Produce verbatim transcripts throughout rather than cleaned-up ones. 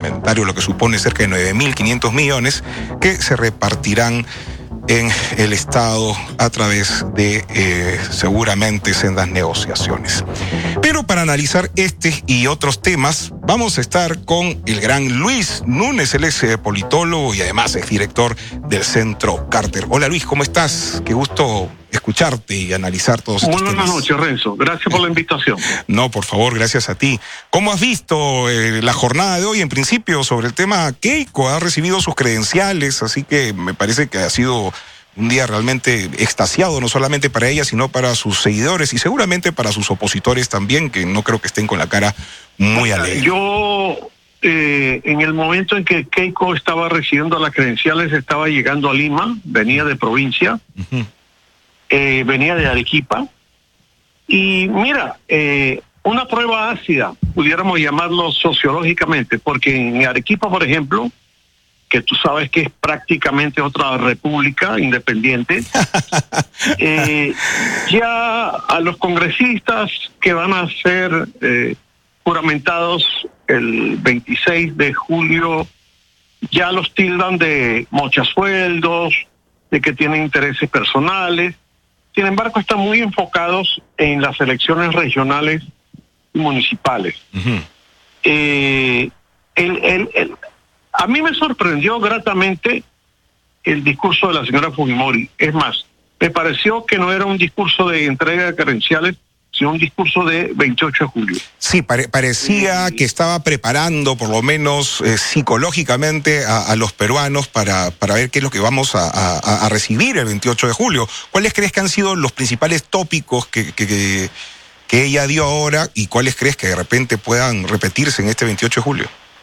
complementario, lo que supone cerca de nueve mil quinientos millones que se repartirán en el Estado a través de eh, seguramente sendas negociaciones. Pero para analizar este y otros temas, vamos a estar con el gran Luis Núñez, él es eh, politólogo y además es director del Centro Carter. Hola Luis, ¿cómo estás? Qué gusto escucharte y analizar todos estos temas. Muy buenas noches, Renzo. Gracias por la invitación. No, por favor, gracias a ti. ¿Cómo has visto eh, la jornada de hoy? En principio, sobre el tema Keiko, ha recibido sus credenciales, así que me parece que ha sido un día realmente extasiado, no solamente para ella, sino para sus seguidores y seguramente para sus opositores también, que no creo que estén con la cara muy alegre. Yo, eh, en el momento en que Keiko estaba recibiendo las credenciales, estaba llegando a Lima, venía de provincia, uh-huh. eh, venía de Arequipa, y mira, eh, una prueba ácida, pudiéramos llamarlo sociológicamente, porque en Arequipa, por ejemplo, que tú sabes que es prácticamente otra república independiente, eh, ya a los congresistas que van a ser eh, juramentados el veintiséis de julio, ya los tildan de mochasueldos, de que tienen intereses personales. Sin embargo, están muy enfocados en las elecciones regionales y municipales. Uh-huh. eh, el, el, el, A mí me sorprendió gratamente el discurso de la señora Fujimori. Es más, me pareció que no era un discurso de entrega de credenciales, sino un discurso de veintiocho de julio. Sí, pare parecía eh, que estaba preparando, por lo menos eh, psicológicamente, a, a los peruanos para, para ver qué es lo que vamos a, a, a recibir el veintiocho de julio. ¿Cuáles crees que han sido los principales tópicos que, que, que, que ella dio ahora y cuáles crees que de repente puedan repetirse en este veintiocho de julio?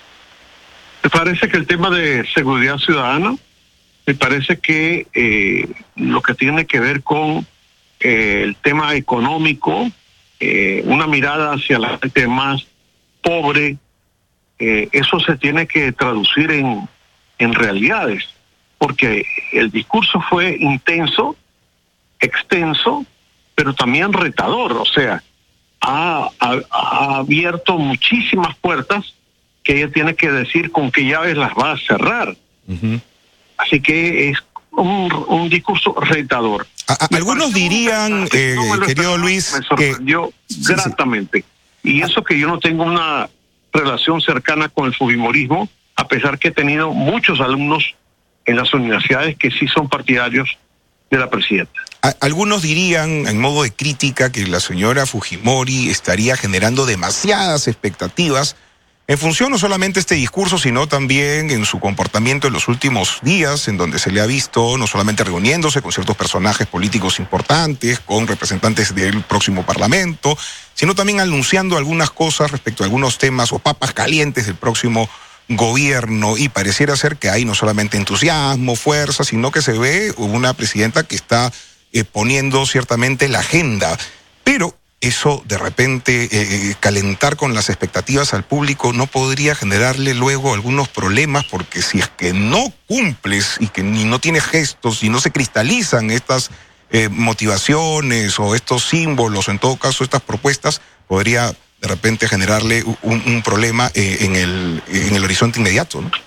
Me parece que el tema de seguridad ciudadana, me parece que eh, lo que tiene que ver con eh, el tema económico, eh, una mirada hacia la gente más pobre, eh, eso se tiene que traducir en, en realidades, porque el discurso fue intenso, extenso, pero también retador, o sea, ha, ha, ha abierto muchísimas puertas que ella tiene que decir con qué llaves las va a cerrar. Uh-huh. Así que es un, un discurso retador. A, a, algunos dirían, eh, no querido Luis, me sorprendió que, gratamente. Sí, sí. Y eso que yo no tengo una relación cercana con el fujimorismo, a pesar que he tenido muchos alumnos en las universidades que sí son partidarios de la presidenta. A, algunos dirían, en modo de crítica, que la señora Fujimori estaría generando demasiadas expectativas en función no solamente de este discurso, sino también en su comportamiento en los últimos días, en donde se le ha visto no solamente reuniéndose con ciertos personajes políticos importantes, con representantes del próximo Parlamento, sino también anunciando algunas cosas respecto a algunos temas o papas calientes del próximo gobierno, y pareciera ser que hay no solamente entusiasmo, fuerza, sino que se ve una presidenta que está eh, poniendo ciertamente la agenda, pero eso de repente eh, calentar con las expectativas al público no podría generarle luego algunos problemas, porque si es que no cumples y que ni no tienes gestos y no se cristalizan estas eh, motivaciones o estos símbolos, en todo caso estas propuestas, podría de repente generarle un, un problema eh, en el en el horizonte inmediato, ¿no?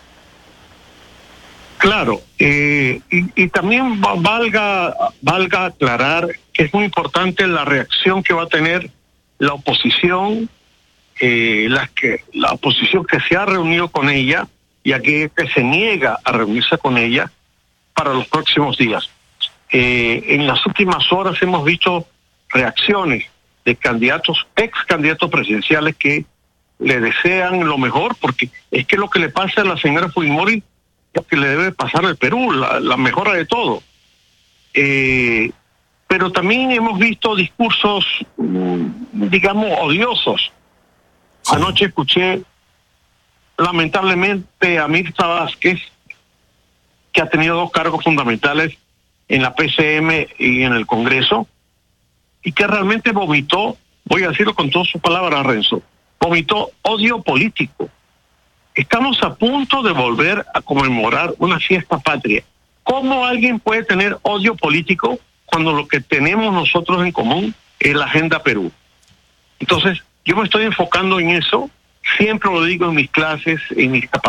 Claro, eh, y, y también valga valga aclarar que es muy importante la reacción que va a tener la oposición, eh, la, que, la oposición que se ha reunido con ella y aquella que se niega a reunirse con ella para los próximos días. Eh, en las últimas horas hemos visto reacciones de candidatos, ex candidatos presidenciales que le desean lo mejor, porque es que lo que le pasa a la señora Fujimori es que le debe pasar al Perú, la, la mejora de todo. Eh, pero también hemos visto discursos, digamos, odiosos. Sí. Anoche escuché, lamentablemente, a Mirta Vázquez, que ha tenido dos cargos fundamentales en la P C M y en el Congreso, y que realmente vomitó, voy a decirlo con todas sus palabras, Renzo, vomitó odio político. Estamos a punto de volver a conmemorar una fiesta patria. ¿Cómo alguien puede tener odio político cuando lo que tenemos nosotros en común es la Agenda Perú? Entonces, yo me estoy enfocando en eso, siempre lo digo en mis clases, en mis capacidades.